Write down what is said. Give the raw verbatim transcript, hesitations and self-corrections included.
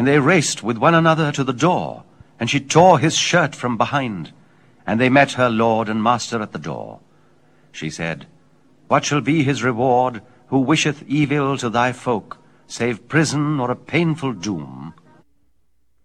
And they raced with one another to the door, and she tore his shirt from behind. And they met her lord and master at the door. She said, What shall be his reward, who wisheth evil to thy folk, save prison or a painful doom?